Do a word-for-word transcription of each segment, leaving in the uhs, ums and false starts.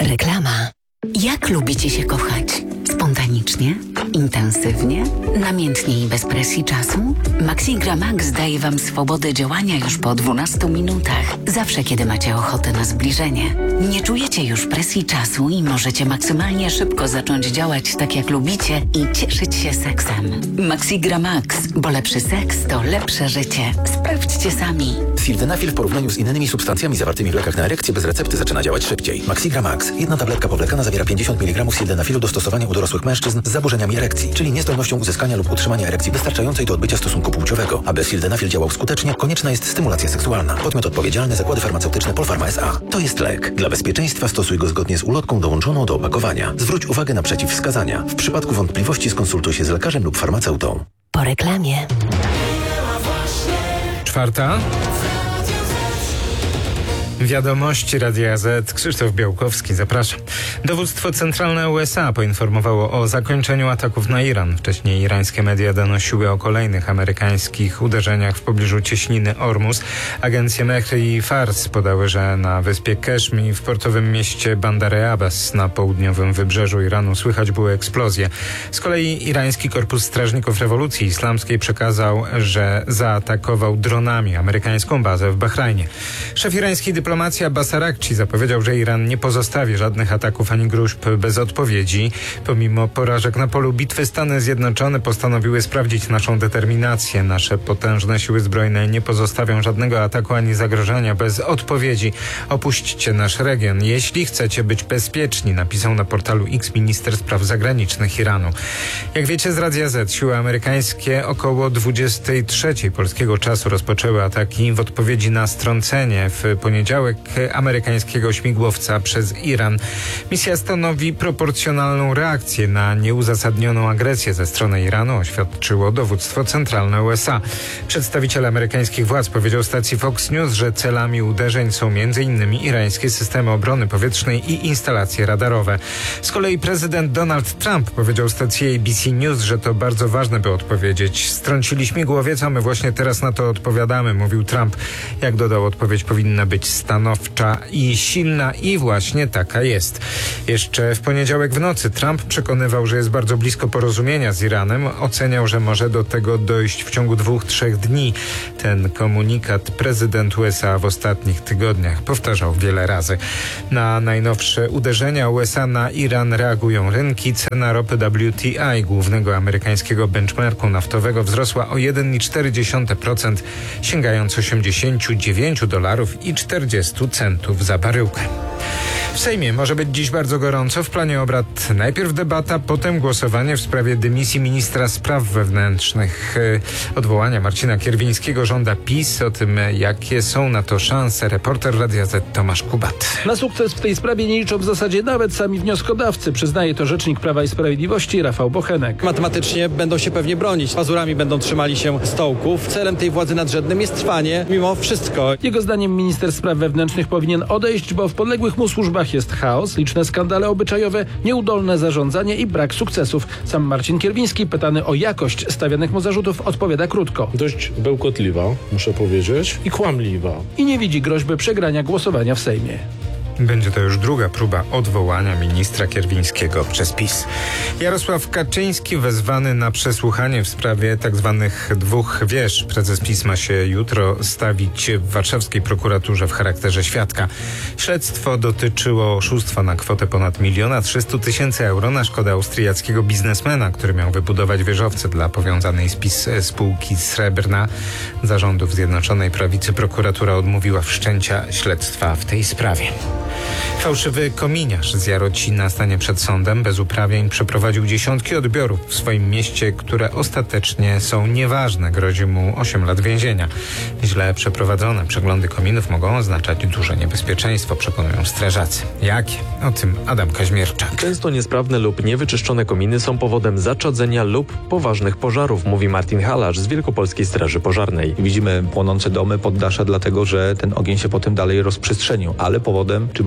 Reklama. Jak lubicie się kochać? Spontanicznie? Intensywnie? Namiętnie i bez presji czasu? Maxigra Max daje Wam swobodę działania już po dwunastu minutach. Zawsze, kiedy macie ochotę na zbliżenie. Nie czujecie już presji czasu i możecie maksymalnie szybko zacząć działać tak, jak lubicie i cieszyć się seksem. Maxigra Max, bo lepszy seks to lepsze życie. Sprawdźcie sami. Sildenafil w porównaniu z innymi substancjami zawartymi w lekach na erekcję bez recepty zaczyna działać szybciej. Maxigra Max. Jedna tabletka powlekana zawiera pięćdziesiąt miligramów sildenafilu do stosowania u dorosłych mężczyzn z zaburzeniami erekcji, czyli niezdolnością uzyskania lub utrzymania erekcji wystarczającej do odbycia stosunku płciowego. Aby sildenafil działał skutecznie, konieczna jest stymulacja seksualna. Podmiot odpowiedzialny: Zakłady Farmaceutyczne Polpharma S A. To jest lek. Dla bezpieczeństwa stosuj go zgodnie z ulotką dołączoną do opakowania. Zwróć uwagę na przeciwwskazania. W przypadku wątpliwości skonsultuj się z lekarzem lub farmaceutą. Po reklamie. Czwarta. Wiadomości Radia Z. Krzysztof Białkowski, zapraszam. Dowództwo centralne U S A poinformowało o zakończeniu ataków na Iran. Wcześniej irańskie media donosiły o kolejnych amerykańskich uderzeniach w pobliżu cieśniny Ormus. Agencje Mehr i Fars podały, że na wyspie Keszmi w portowym mieście Bandar Abbas na południowym wybrzeżu Iranu słychać były eksplozje. Z kolei irański Korpus Strażników Rewolucji Islamskiej przekazał, że zaatakował dronami amerykańską bazę w Bahrajnie. Szef irańskiej dyplomacji Abbas Araghchi zapowiedział, że Iran nie pozostawi żadnych ataków ani gruźb bez odpowiedzi. Pomimo porażek na polu bitwy Stany Zjednoczone postanowiły sprawdzić naszą determinację. Nasze potężne siły zbrojne nie pozostawią żadnego ataku ani zagrożenia bez odpowiedzi. Opuśćcie nasz region, jeśli chcecie być bezpieczni, napisał na portalu X minister spraw zagranicznych Iranu. Jak wiecie z Radia Z, siły amerykańskie około dwudziestej trzeciej polskiego czasu rozpoczęły ataki w odpowiedzi na strącenie w poniedziałek amerykańskiego śmigłowca przez Iran. Misja stanowi proporcjonalną reakcję na nieuzasadnioną agresję ze strony Iranu, oświadczyło dowództwo centralne U S A. Przedstawiciel amerykańskich władz powiedział stacji Fox News, że celami uderzeń są między innymi irańskie systemy obrony powietrznej i instalacje radarowe. Z kolei prezydent Donald Trump powiedział stacji A B C News, że to bardzo ważne, by odpowiedzieć. Strącili śmigłowiec, a my właśnie teraz na to odpowiadamy, mówił Trump. Jak dodał, odpowiedź powinna być stanowcza i silna i właśnie taka jest. Jeszcze w poniedziałek w nocy Trump przekonywał, że jest bardzo blisko porozumienia z Iranem. Oceniał, że może do tego dojść w ciągu dwóch, trzech dni. Ten komunikat prezydent U S A w ostatnich tygodniach powtarzał wiele razy. Na najnowsze uderzenia U S A na Iran reagują rynki. Cena ropy W T I, głównego amerykańskiego benchmarku naftowego, wzrosła o jeden i cztery dziesiąte procent, sięgając osiemdziesiąt dziewięć dolarów i czterdzieści centów za baryłkę. W Sejmie może być dziś bardzo gorąco. W planie obrad najpierw debata, potem głosowanie w sprawie dymisji ministra spraw wewnętrznych. Odwołania Marcina Kierwińskiego żąda PiS. O tym, jakie są na to szanse, reporter Radia Z Tomasz Kubat. Na sukces w tej sprawie nie liczą w zasadzie nawet sami wnioskodawcy. Przyznaje to rzecznik Prawa i Sprawiedliwości Rafał Bochenek. Matematycznie będą się pewnie bronić. Pazurami będą trzymali się stołków. Celem tej władzy nadrzędnym jest trwanie mimo wszystko. Jego zdaniem minister spraw wewnętrznych powinien odejść, bo w podległych mu służbach jest chaos, liczne skandale obyczajowe, nieudolne zarządzanie i brak sukcesów. Sam Marcin Kierwiński, pytany o jakość stawianych mu zarzutów, odpowiada krótko. Dość bełkotliwa, muszę powiedzieć, i kłamliwa. I nie widzi groźby przegrania głosowania w Sejmie. Będzie to już druga próba odwołania ministra Kierwińskiego przez PiS. Jarosław Kaczyński wezwany na przesłuchanie w sprawie tzw. dwóch wież. Prezes PiS ma się jutro stawić w warszawskiej prokuraturze w charakterze świadka. Śledztwo dotyczyło oszustwa na kwotę ponad miliona trzystu tysięcy euro na szkodę austriackiego biznesmena, który miał wybudować wieżowce dla powiązanej z PiS spółki Srebrna. Zarządów Zjednoczonej Prawicy prokuratura odmówiła wszczęcia śledztwa w tej sprawie. Fałszywy kominiarz z Jarocina stanie przed sądem. Bez uprawnień przeprowadził dziesiątki odbiorów w swoim mieście, które ostatecznie są nieważne. Grozi mu osiem lat więzienia. Źle przeprowadzone przeglądy kominów mogą oznaczać duże niebezpieczeństwo, przekonują strażacy. Jakie? O tym Adam Kaźmierczak. Często niesprawne lub niewyczyszczone kominy są powodem zaczodzenia lub poważnych pożarów, mówi Martin Halarz z Wielkopolskiej Straży Pożarnej. Widzimy płonące domy, poddasze, dlatego że ten ogień się potem dalej rozprzestrzenił, ale powodem czy momentem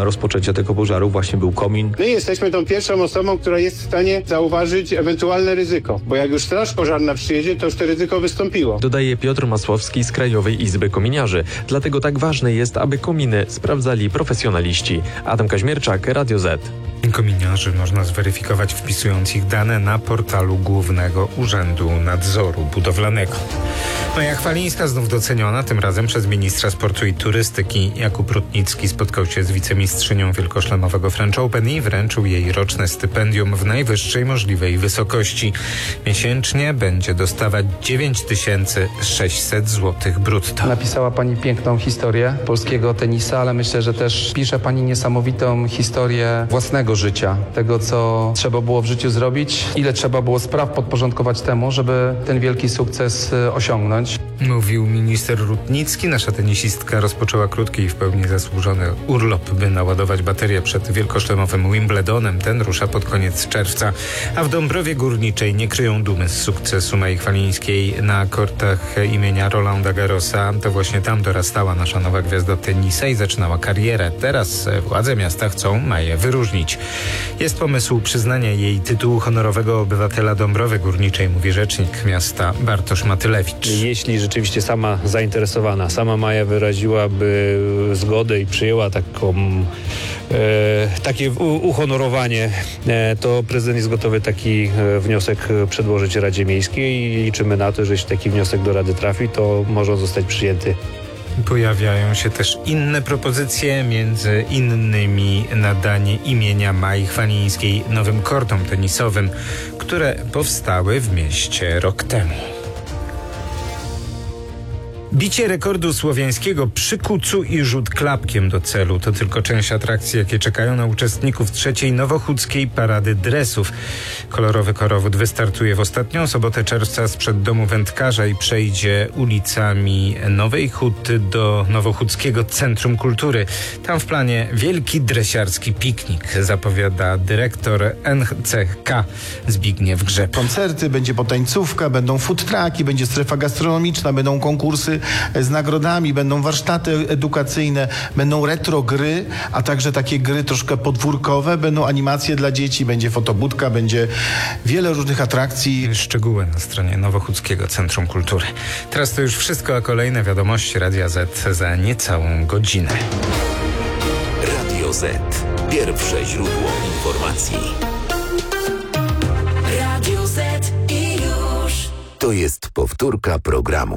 rozpoczęcia tego pożaru właśnie był komin. My jesteśmy tą pierwszą osobą, która jest w stanie zauważyć ewentualne ryzyko, bo jak już straż pożarna przyjedzie, to już to ryzyko wystąpiło. Dodaje Piotr Masłowski z Krajowej Izby Kominiarzy. Dlatego tak ważne jest, aby kominy sprawdzali profesjonaliści. Adam Kaźmierczak, Radio Z. Kominiarzy można zweryfikować, wpisując ich dane na portalu Głównego Urzędu Nadzoru Budowlanego. Maja Chwalińska znów doceniona, tym razem przez ministra sportu i turystyki. Jakub Rutnicki spotkał się z wicemistrzynią wielkoszlemowego French Open i wręczył jej roczne stypendium w najwyższej możliwej wysokości. Miesięcznie będzie dostawać dziewięć tysięcy sześćset złotych brutto. Napisała pani piękną historię polskiego tenisa, ale myślę, że też pisze pani niesamowitą historię własnego życia. Tego, co trzeba było w życiu zrobić, ile trzeba było spraw podporządkować temu, żeby ten wielki sukces osiągnąć. Mówił minister Rutnicki. Nasza tenisistka rozpoczęła krótki i w pełni zasłużony urlop, by naładować baterię przed wielkoszlemowym Wimbledonem. Ten rusza pod koniec czerwca. A w Dąbrowie Górniczej nie kryją dumy z sukcesu Mai Chwalińskiej na kortach imienia Rolanda Garrosa. To właśnie tam dorastała nasza nowa gwiazda tenisa i zaczynała karierę. Teraz władze miasta chcą Maję wyróżnić. Jest pomysł przyznania jej tytułu honorowego obywatela Dąbrowy Górniczej, mówi rzecznik miasta Bartosz Matylewicz. Jeśli rzeczywiście sama zainteresowana, sama Maja wyraziłaby zgodę i przyjęła taką, e, takie uhonorowanie, e, to prezydent jest gotowy taki e, wniosek przedłożyć Radzie Miejskiej i liczymy na to, że jeśli taki wniosek do Rady trafi, to może on zostać przyjęty. Pojawiają się też inne propozycje, między innymi nadanie imienia Mai Chwalińskiej nowym kortom tenisowym, które powstały w mieście rok temu. Bicie rekordu słowiańskiego przy kucu i rzut klapkiem do celu to tylko część atrakcji, jakie czekają na uczestników trzeciej nowochódzkiej parady dresów. Kolorowy korowód wystartuje w ostatnią sobotę czerwca sprzed domu wędkarza i przejdzie ulicami Nowej Huty do Nowochódzkiego Centrum Kultury. Tam w planie wielki dresiarski piknik, zapowiada dyrektor N C K Zbigniew Grzeb. Koncerty, będzie potańcówka, będą food trucki, będzie strefa gastronomiczna, będą konkursy z nagrodami, będą warsztaty edukacyjne, będą retro gry, a także takie gry troszkę podwórkowe, będą animacje dla dzieci, będzie fotobudka, będzie wiele różnych atrakcji. Szczegóły na stronie Nowochódzkiego Centrum Kultury. Teraz to już wszystko, a kolejne wiadomości Radia Z za niecałą godzinę. Radio Z. Pierwsze źródło informacji. Radio Z i już. To jest powtórka programu.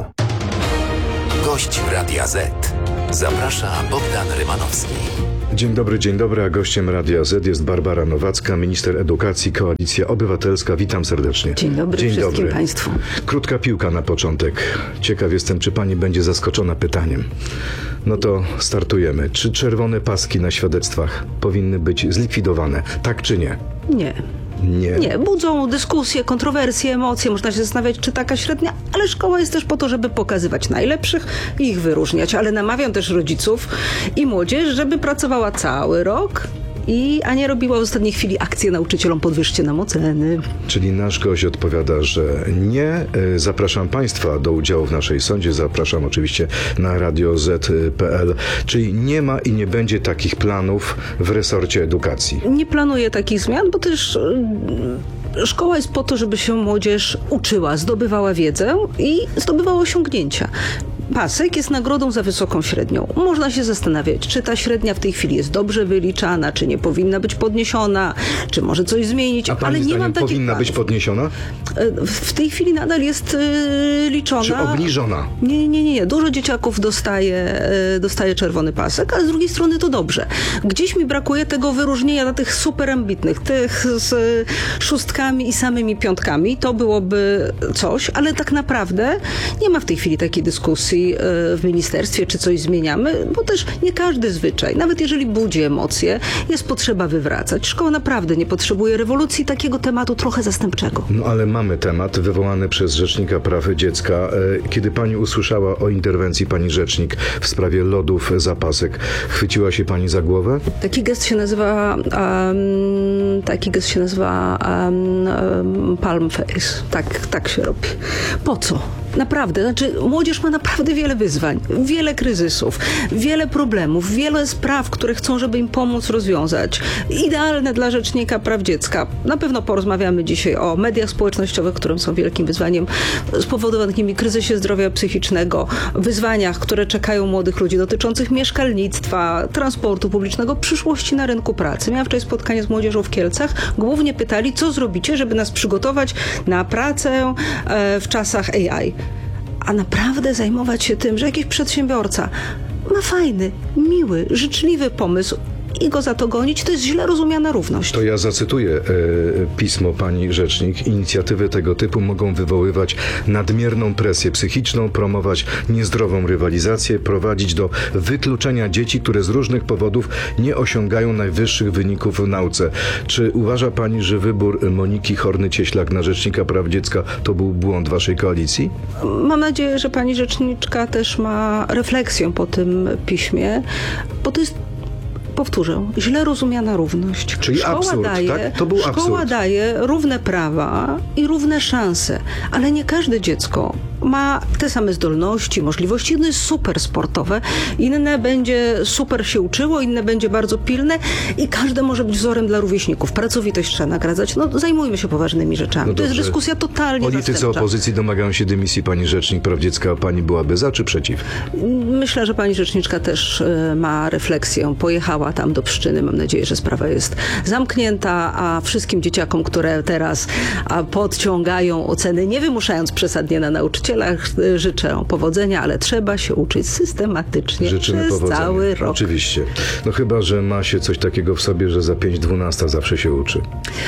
Gość Radia Z. Zaprasza Bogdan Rymanowski. Dzień dobry, dzień dobry, a gościem Radia Z jest Barbara Nowacka, minister edukacji, Koalicja Obywatelska. Witam serdecznie. Dzień dobry dzień wszystkim dobry. Państwu. Krótka piłka na początek. Ciekaw jestem, czy pani będzie zaskoczona pytaniem. No to startujemy. Czy czerwone paski na świadectwach powinny być zlikwidowane? Tak czy nie? Nie. Nie. Nie, budzą dyskusje, kontrowersje, emocje. Można się zastanawiać, czy taka średnia, ale szkoła jest też po to, żeby pokazywać najlepszych i ich wyróżniać. Ale namawiam też rodziców i młodzież, żeby pracowała cały rok i a nie robiła w ostatniej chwili akcję nauczycielom podwyższcie nam oceny. Czyli nasz gość odpowiada, że nie. Zapraszam Państwa do udziału w naszej sądzie. Zapraszam oczywiście na radio z kropka p l. Czyli nie ma i nie będzie takich planów w resorcie edukacji. Nie planuję takich zmian, bo też szkoła jest po to, żeby się młodzież uczyła, zdobywała wiedzę i zdobywała osiągnięcia. Pasek jest nagrodą za wysoką średnią. Można się zastanawiać, czy ta średnia w tej chwili jest dobrze wyliczana, czy nie powinna być podniesiona, czy może coś zmienić, A ale nie mam takich powinna planów. być podniesiona? W tej chwili nadal jest yy, liczona. Czy obniżona? Nie, nie, nie, nie. Dużo dzieciaków dostaje, yy, dostaje czerwony pasek, ale z drugiej strony to dobrze. Gdzieś mi brakuje tego wyróżnienia dla tych super ambitnych, tych z yy, szóstkami i samymi piątkami. To byłoby coś, ale tak naprawdę nie ma w tej chwili takiej dyskusji w ministerstwie, czy coś zmieniamy, bo też nie każdy zwyczaj, nawet jeżeli budzi emocje, jest potrzeba wywracać. Szkoła naprawdę nie potrzebuje rewolucji, takiego tematu trochę zastępczego. No ale mamy temat wywołany przez Rzecznika Praw Dziecka. Kiedy pani usłyszała o interwencji pani rzecznik w sprawie lodów zapasek, chwyciła się pani za głowę? Taki gest się nazywa um, taki gest się nazywa um, um, palm face. Tak, tak się robi. Po co? Naprawdę, znaczy młodzież ma naprawdę wiele wyzwań, wiele kryzysów, wiele problemów, wiele spraw, które chcą, żeby im pomóc rozwiązać. Idealne dla Rzecznika Praw Dziecka. Na pewno porozmawiamy dzisiaj o mediach społecznościowych, które są wielkim wyzwaniem spowodowanym kryzysie zdrowia psychicznego, wyzwaniach, które czekają młodych ludzi dotyczących mieszkalnictwa, transportu publicznego, przyszłości na rynku pracy. Miałam wczoraj spotkanie z młodzieżą w Kielcach. Głównie pytali, co zrobicie, żeby nas przygotować na pracę e, w czasach A I. A naprawdę zajmować się tym, że jakiś przedsiębiorca ma fajny, miły, życzliwy pomysł i go za to gonić, to jest źle rozumiana równość. To ja zacytuję e, pismo pani rzecznik. Inicjatywy tego typu mogą wywoływać nadmierną presję psychiczną, promować niezdrową rywalizację, prowadzić do wykluczenia dzieci, które z różnych powodów nie osiągają najwyższych wyników w nauce. Czy uważa pani, że wybór Moniki Horny-Cieślak na Rzecznika Praw Dziecka to był błąd waszej koalicji? Mam nadzieję, że pani rzeczniczka też ma refleksję po tym piśmie, bo to jest, powtórzę, źle rozumiana równość. Czyli szkoła absurd, daje, tak? To był szkoła absurd. daje równe prawa i równe szanse, ale nie każde dziecko ma te same zdolności, możliwości. Jedno jest super sportowe, inne będzie super się uczyło, inne będzie bardzo pilne i każde może być wzorem dla rówieśników. Pracowitość trzeba nagradzać. No zajmujmy się poważnymi rzeczami. No to jest dobrze. dyskusja totalnie Politycy zastępcza. opozycji domagają się dymisji pani Rzecznik Praw Dziecka. Pani byłaby za czy przeciw? Myślę, że pani rzeczniczka też y, ma refleksję. Pojechała tam do Pszczyny. Mam nadzieję, że sprawa jest zamknięta, a wszystkim dzieciakom, które teraz a, podciągają oceny, nie wymuszając przesadnie na nauczycielach, y, życzę powodzenia, ale trzeba się uczyć systematycznie Życzymy przez powodzenia. cały rok. Oczywiście. No chyba, że ma się coś takiego w sobie, że za pięć dwunasta zawsze się uczy.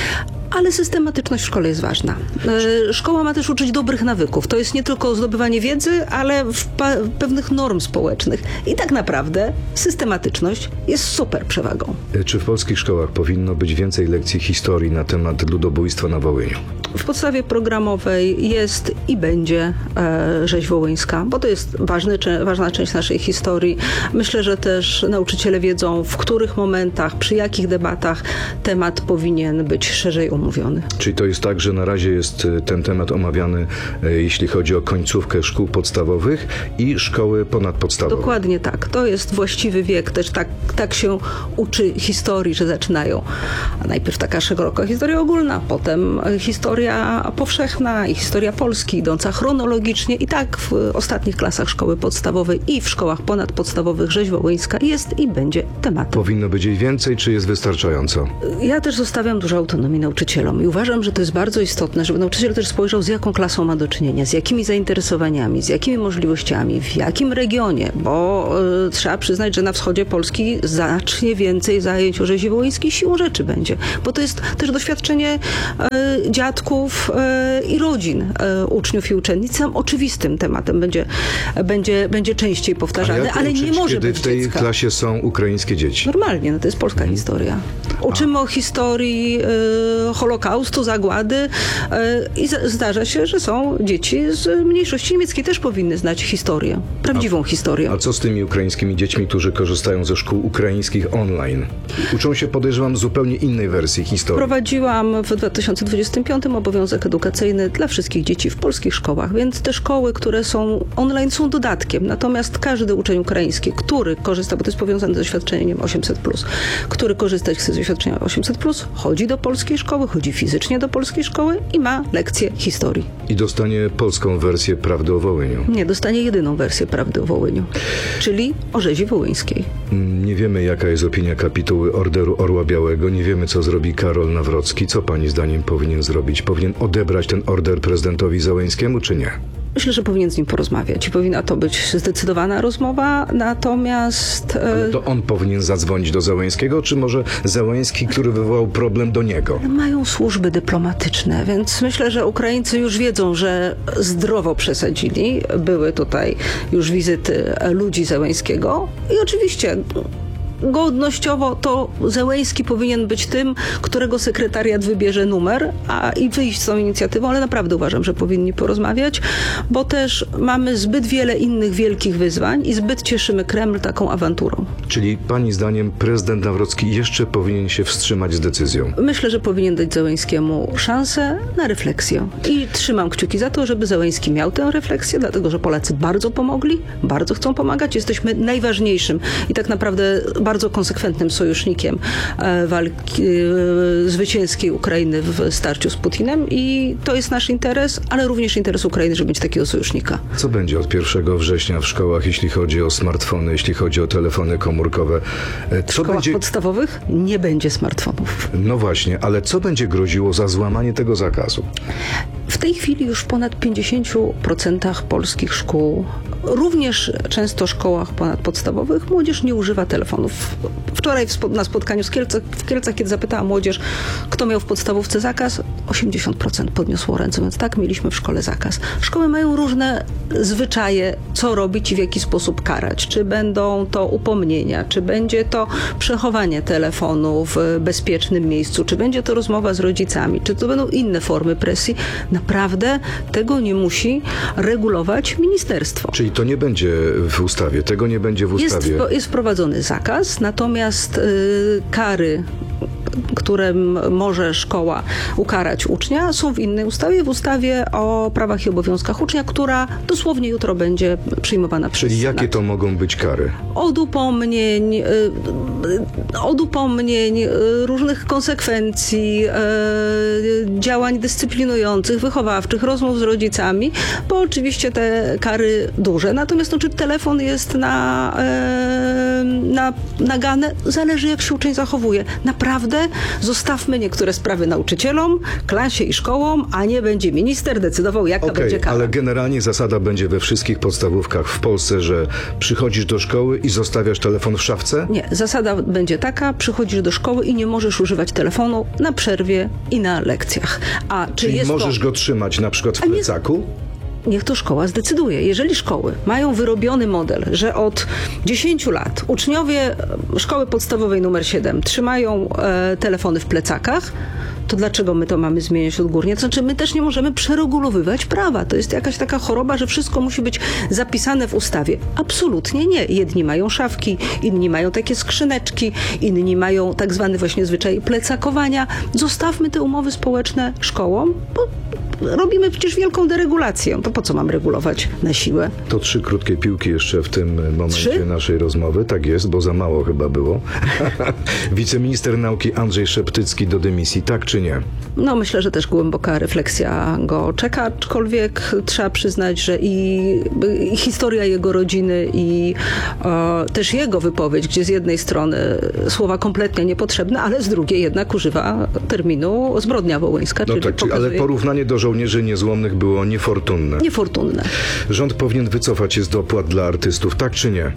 Ale systematyczność w szkole jest ważna. E, Szkoła ma też uczyć dobrych nawyków. To jest nie tylko zdobywanie wiedzy, ale w pa- pewnych norm społecznych. I tak naprawdę systematyczność jest super przewagą. Czy w polskich szkołach powinno być więcej lekcji historii na temat ludobójstwa na Wołyniu? W podstawie programowej jest i będzie e, rzeź wołyńska, bo to jest ważny, cze- ważna część naszej historii. Myślę, że też nauczyciele wiedzą, w których momentach, przy jakich debatach temat powinien być szerzej omówiony. Czyli to jest tak, że na razie jest y, ten temat omawiany, y, jeśli chodzi o końcówkę szkół podstawowych i szkoły ponadpodstawowe. Dokładnie tak. To jest właściwy wiek. Też tak, tak się uczy historii, że zaczynają. A najpierw taka szeroka historia ogólna, potem historia powszechna i historia Polski, idąca chronologicznie. I tak w ostatnich klasach szkoły podstawowej i w szkołach ponadpodstawowych rzeź wołyńska jest i będzie tematem. Powinno być jej więcej, czy jest wystarczająco? Ja też zostawiam dużo autonomii nauczycielom i uważam, że to jest bardzo istotne, żeby nauczyciel też spojrzał, z jaką klasą ma do czynienia, z jakimi zainteresowaniami, z jakimi możliwościami, w jakim regionie, bo y, trzeba przyznać, że na wschodzie Polski znacznie więcej zajęć o rzezi wołyńskiej siłą rzeczy będzie, bo to jest też doświadczenie y, dziadków y, i rodzin y, uczniów i uczennic. Sam oczywistym tematem będzie, będzie, będzie częściej powtarzany, jak ale uczyć, nie może kiedy być w tej dziecka. klasie są ukraińskie dzieci? Normalnie, no to jest polska historia. Uczymy o historii y, Holokaustu, zagłady y, i z, zdarza się, że są dzieci z mniejszości niemieckiej, też powinny znać historię, prawdziwą a, historię. A co z tymi ukraińskimi dziećmi, którzy korzystają ze szkół ukraińskich online? Uczą się, podejrzewam, zupełnie innej wersji historii. Wprowadziłam w dwa tysiące dwudziestym piątym obowiązek edukacyjny dla wszystkich dzieci w polskich szkołach, więc te szkoły, które są online, są dodatkiem. Natomiast każdy uczeń ukraiński, który korzysta, bo to jest powiązane z doświadczeniem osiemset plus, który korzystać chce z doświadczenia osiemset plus, chodzi do polskiej szkoły, chodzi fizycznie do polskiej szkoły i ma lekcję historii. I dostanie polską wersję Prawdy o Wołyniu. Nie, dostanie jedyną wersję Prawdy o Wołyniu, czyli o rzezi wołyńskiej. Nie wiemy, jaka jest opinia kapituły Orderu Orła Białego. Nie wiemy, co zrobi Karol Nawrocki. Co pani zdaniem powinien zrobić? Powinien odebrać ten order prezydentowi Załęskiemu, czy nie? Myślę, że powinien z nim porozmawiać i powinna to być zdecydowana rozmowa, natomiast... Ale to on powinien zadzwonić do Załęskiego, czy może Załęski, który wywołał problem, do niego? Mają służby dyplomatyczne, więc myślę, że Ukraińcy już wiedzą, że zdrowo przesadzili. Były tutaj już wizyty ludzi Załęskiego i oczywiście godnościowo to Zełenski powinien być tym, którego sekretariat wybierze numer a i wyjść z tą inicjatywą, ale naprawdę uważam, że powinni porozmawiać, bo też mamy zbyt wiele innych wielkich wyzwań i zbyt cieszymy Kreml taką awanturą. Czyli pani zdaniem prezydent Nawrocki jeszcze powinien się wstrzymać z decyzją? Myślę, że powinien dać Zełenskiemu szansę na refleksję. I trzymam kciuki za to, żeby Zełenski miał tę refleksję, dlatego że Polacy bardzo pomogli, bardzo chcą pomagać. Jesteśmy najważniejszym i tak naprawdę bardzo konsekwentnym sojusznikiem walki zwycięskiej Ukrainy w starciu z Putinem i to jest nasz interes, ale również interes Ukrainy, żeby mieć takiego sojusznika. Co będzie od pierwszego września w szkołach, jeśli chodzi o smartfony, jeśli chodzi o telefony komórkowe? Co w szkołach będzie... podstawowych nie będzie smartfonów. No właśnie, ale co będzie groziło za złamanie tego zakazu? W tej chwili już w ponad pięćdziesięciu procentach polskich szkół, również często w szkołach ponadpodstawowych, młodzież nie używa telefonów. Wczoraj na spotkaniu w Kielcach, w Kielcach, kiedy zapytała młodzież, kto miał w podstawówce zakaz, osiemdziesiąt procent podniosło ręce, więc tak, mieliśmy w szkole zakaz. Szkoły mają różne zwyczaje, co robić i w jaki sposób karać. Czy będą to upomnienia, czy będzie to przechowanie telefonu w bezpiecznym miejscu, czy będzie to rozmowa z rodzicami, czy to będą inne formy presji. Naprawdę tego nie musi regulować ministerstwo. Czyli to nie będzie w ustawie, tego nie będzie w ustawie. Jest, jest wprowadzony zakaz, natomiast y, kary, którym może szkoła ukarać ucznia, są w innej ustawie, w ustawie o prawach i obowiązkach ucznia, która dosłownie jutro będzie przyjmowana przez Czyli jakie Senat. to mogą być kary? Od upomnień, y, od upomnień, y, różnych konsekwencji, y, działań dyscyplinujących, wychowawczych, rozmów z rodzicami, bo oczywiście te kary duże. Natomiast no, czy telefon jest na, y, na nagane, zależy jak się uczeń zachowuje. Naprawdę zostawmy niektóre sprawy nauczycielom, klasie i szkołom, a nie będzie minister decydował, jaka okay, będzie kara. Ale generalnie zasada będzie we wszystkich podstawówkach w Polsce, że przychodzisz do szkoły i zostawiasz telefon w szafce? Nie, zasada będzie taka, przychodzisz do szkoły i nie możesz używać telefonu na przerwie i na lekcjach. A czy Czyli jest możesz to... go trzymać na przykład w plecaku? Niech to szkoła zdecyduje. Jeżeli szkoły mają wyrobiony model, że od dziesięciu lat uczniowie szkoły podstawowej numer siedem trzymają e, telefony w plecakach, to dlaczego my to mamy zmieniać odgórnie? To znaczy my też nie możemy przeregulowywać prawa. To jest jakaś taka choroba, że wszystko musi być zapisane w ustawie. Absolutnie nie. Jedni mają szafki, inni mają takie skrzyneczki, inni mają tak zwany właśnie zwyczaj plecakowania. Zostawmy te umowy społeczne szkołom, bo robimy przecież wielką deregulację. To po co mam regulować na siłę? To trzy krótkie piłki jeszcze w tym momencie Trzy? naszej rozmowy. Tak jest, bo za mało chyba było. Wiceminister nauki Andrzej Szeptycki do dymisji, tak czy nie? No myślę, że też głęboka refleksja go czeka, aczkolwiek trzeba przyznać, że i, i historia jego rodziny i e, też jego wypowiedź, gdzie z jednej strony słowa kompletnie niepotrzebne, ale z drugiej jednak używa terminu zbrodnia wołyńska. No czyli tak, pokazuje... ale porównanie do żołnierzy niezłomnych było niefortunne. Niefortunne. Rząd powinien wycofać się z dopłat dla artystów, tak czy nie?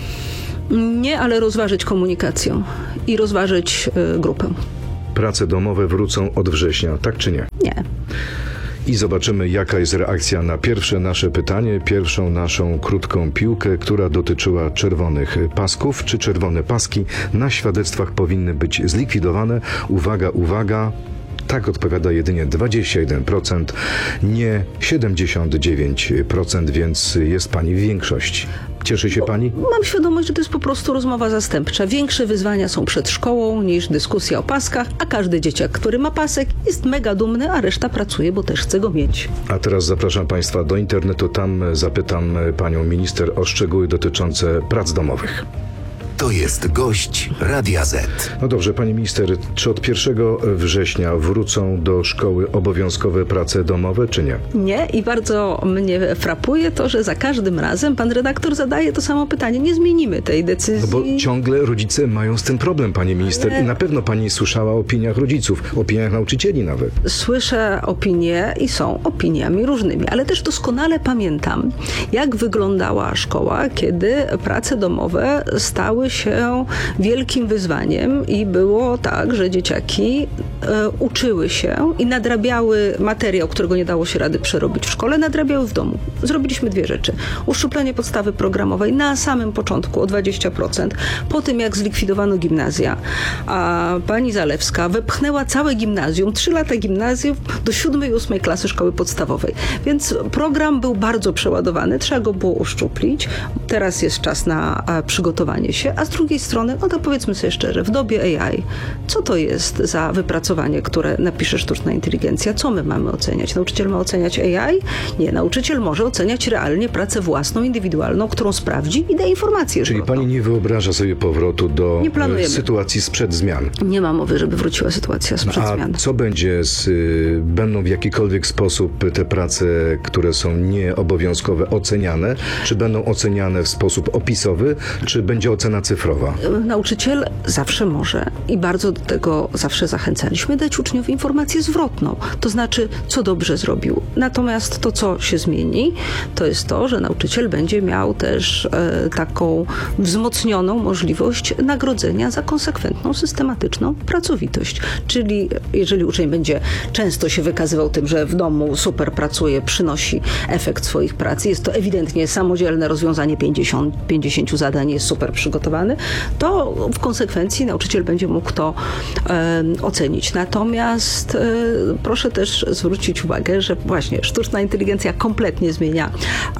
Nie, ale rozważyć komunikację i rozważyć y, grupę. Prace domowe wrócą od września, tak czy nie? Nie. I zobaczymy, jaka jest reakcja na pierwsze nasze pytanie, pierwszą naszą krótką piłkę, która dotyczyła czerwonych pasków. Czy czerwone paski na świadectwach powinny być zlikwidowane? Uwaga, uwaga. Tak odpowiada jedynie dwadzieścia jeden procent, nie siedemdziesiąt dziewięć procent, więc jest pani w większości. Cieszy się pani? Mam świadomość, że to jest po prostu rozmowa zastępcza. Większe wyzwania są przed szkołą niż dyskusja o paskach, a każdy dzieciak, który ma pasek, jest mega dumny, a reszta pracuje, bo też chce go mieć. A teraz zapraszam państwa do internetu. Tam zapytam panią minister o szczegóły dotyczące prac domowych. To jest gość Radia Z. No dobrze, pani minister, czy od pierwszego września wrócą do szkoły obowiązkowe prace domowe, czy nie? Nie i bardzo mnie frapuje to, że za każdym razem pan redaktor zadaje to samo pytanie. Nie zmienimy tej decyzji. No bo ciągle rodzice mają z tym problem, pani minister. Ale... I na pewno pani słyszała o opiniach rodziców, o opiniach nauczycieli nawet. Słyszę opinie i są opiniami różnymi, ale też doskonale pamiętam, jak wyglądała szkoła, kiedy prace domowe stały stały się wielkim wyzwaniem i było tak, że dzieciaki e, uczyły się i nadrabiały materiał, którego nie dało się rady przerobić w szkole, nadrabiały w domu. Zrobiliśmy dwie rzeczy. Uszczuplenie podstawy programowej na samym początku o dwadzieścia procent. Po tym, jak zlikwidowano gimnazja, a pani Zalewska wepchnęła całe gimnazjum, trzy lata gimnazjum do siódmej, ósmej klasy szkoły podstawowej. Więc program był bardzo przeładowany, trzeba go było uszczuplić. Teraz jest czas na a, przygotowanie się, a z drugiej strony, no to powiedzmy sobie szczerze, w dobie A I, co to jest za wypracowanie, które napisze sztuczna inteligencja? Co my mamy oceniać? Nauczyciel ma oceniać A I? Nie, nauczyciel może oceniać realnie pracę własną, indywidualną, którą sprawdzi i da informacje. Czyli pani nie wyobraża sobie powrotu do sytuacji sprzed zmian? Nie ma mowy, żeby wróciła sytuacja sprzed A zmian. co będzie z, y, będą w jakikolwiek sposób te prace, które są nieobowiązkowe, oceniane? Czy będą oceniane w sposób opisowy, czy będzie ocena cyfrowa? Nauczyciel zawsze może i bardzo do tego zawsze zachęcaliśmy dać uczniowi informację zwrotną. To znaczy, co dobrze zrobił. Natomiast to, co się zmieni, to jest to, że nauczyciel będzie miał też e, taką wzmocnioną możliwość nagrodzenia za konsekwentną, systematyczną pracowitość. Czyli jeżeli uczeń będzie często się wykazywał tym, że w domu super pracuje, przynosi efekt swoich prac, jest to ewidentnie samodzielne rozwiązanie pięćdziesiąt, pięćdziesiąt zadań, jest super przygotowany, to w konsekwencji nauczyciel będzie mógł to e, ocenić. Natomiast e, proszę też zwrócić uwagę, że właśnie sztuczna inteligencja kompletnie zmienia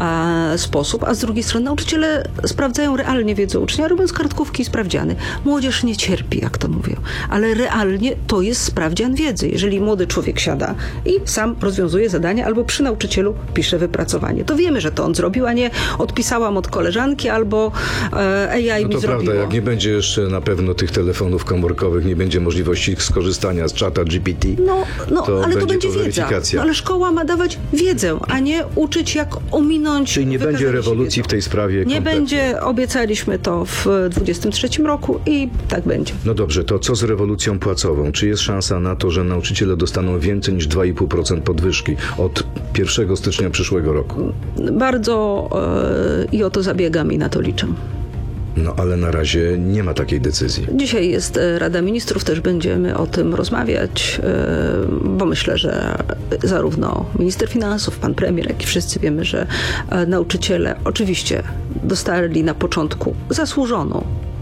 e, sposób, a z drugiej strony nauczyciele sprawdzają realnie wiedzę ucznia, robiąc kartkówki i sprawdziany. Młodzież nie cierpi, jak to mówią, ale realnie to jest sprawdzian wiedzy. Jeżeli młody człowiek siada i sam rozwiązuje zadania albo przy nauczycielu pisze wypracowanie, to wiemy, że to on zrobił, a nie odpisałam od koleżanki albo e, A I no mi to zrobiło. prawda, jak nie będzie jeszcze na pewno tych telefonów komórkowych, nie będzie możliwości skorzystania z czata G P T, no, no, to ale będzie to będzie wiedza. weryfikacja. No, ale szkoła ma dawać wiedzę, a nie uczyć, jak ominąć. Czyli nie będzie rewolucji w tej sprawie Nie kompletnie. będzie, obiecaliśmy to w dwudziestym trzecim roku i tak będzie. No dobrze, to co z rewolucją płacową? Czy jest szansa na to, że nauczyciele dostaną więcej niż dwa i pół procent podwyżki od pierwszego stycznia przyszłego roku? Bardzo yy, i o to zabiegam i na to liczę. No ale na razie nie ma takiej decyzji. Dzisiaj jest Rada Ministrów, też będziemy o tym rozmawiać, bo myślę, że zarówno minister finansów, pan premier, jak i wszyscy wiemy, że nauczyciele oczywiście dostali na początku zasłużoną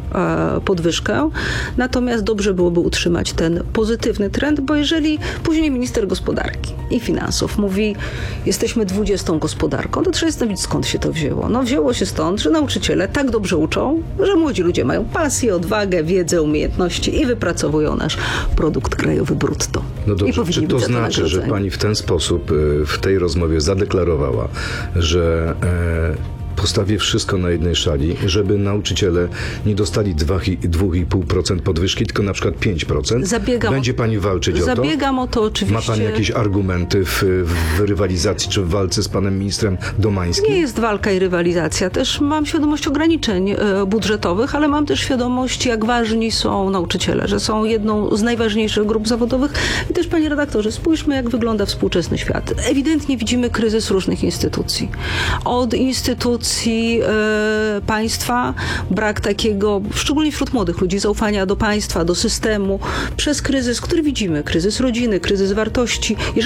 podwyżkę, natomiast dobrze byłoby utrzymać ten pozytywny trend, bo jeżeli później minister gospodarki i finansów mówi, jesteśmy dwudziestą gospodarką, to trzeba zastanowić, skąd się to wzięło. No wzięło się stąd, że nauczyciele tak dobrze uczą, że młodzi ludzie mają pasję, odwagę, wiedzę, umiejętności i wypracowują nasz produkt krajowy brutto. No dobrze, czy to znaczy, że pani w ten sposób w tej rozmowie zadeklarowała, że e, postawię wszystko na jednej szali, żeby nauczyciele nie dostali dwa i pół procent podwyżki, tylko na przykład pięć procent. Zabiegam Będzie pani walczyć zabiegam o to? Zabiegam o to oczywiście. Ma pani jakieś argumenty w, w rywalizacji czy w walce z panem ministrem Domańskim? Nie jest walka i rywalizacja. Też mam świadomość ograniczeń e, budżetowych, ale mam też świadomość, jak ważni są nauczyciele, że są jedną z najważniejszych grup zawodowych. I też, panie redaktorze, spójrzmy, jak wygląda współczesny świat. Ewidentnie widzimy kryzys różnych instytucji. Od instytucji E, państwa, brak takiego, szczególnie wśród młodych ludzi, zaufania do państwa, do systemu, przez kryzys, który widzimy, kryzys rodziny, kryzys wartości. Jeżeli